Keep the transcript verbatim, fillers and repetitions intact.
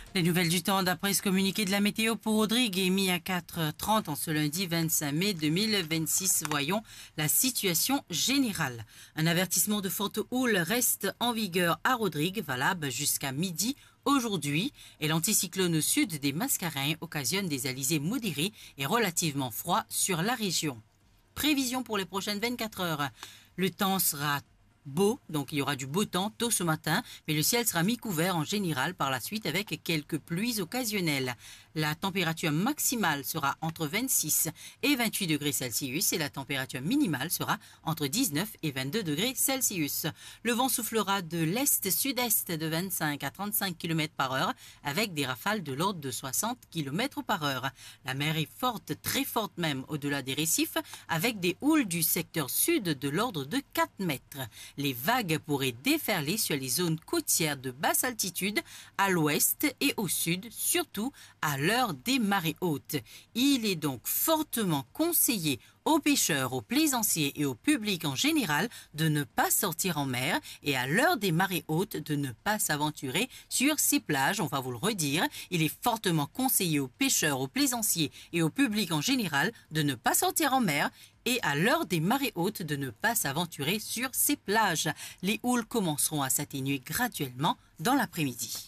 Les nouvelles du temps d'après ce communiqué de la météo pour Rodrigue émis à quatre heures trente en ce lundi vingt-cinq mai deux mille vingt-six. Voyons la situation générale. Un avertissement de forte houle reste en vigueur à Rodrigue, valable jusqu'à midi aujourd'hui. Et l'anticyclone au sud des Mascareins occasionne des alizés modérés et relativement froids sur la région. Prévision pour les prochaines vingt-quatre heures. Le temps sera beau, donc il y aura du beau temps tôt ce matin, mais le ciel sera mi-couvert en général par la suite avec quelques pluies occasionnelles. La température maximale sera entre vingt-six et vingt-huit degrés Celsius et la température minimale sera entre dix-neuf et vingt-deux degrés Celsius. Le vent soufflera de l'est-sud-est de vingt-cinq à trente-cinq kilomètres par heure avec des rafales de l'ordre de soixante kilomètres par heure. La mer est forte, très forte même au-delà des récifs avec des houles du secteur sud de l'ordre de quatre mètres. Les vagues pourraient déferler sur les zones côtières de basse altitude à l'ouest et au sud, surtout à l'heure des marées hautes. Il est donc fortement conseillé aux pêcheurs, aux plaisanciers et au public en général de ne pas sortir en mer et à l'heure des marées hautes de ne pas s'aventurer sur ces plages. On va vous le redire, il est fortement conseillé aux pêcheurs, aux plaisanciers et au public en général de ne pas sortir en mer et à l'heure des marées hautes de ne pas s'aventurer sur ces plages. Les houles commenceront à s'atténuer graduellement dans l'après-midi.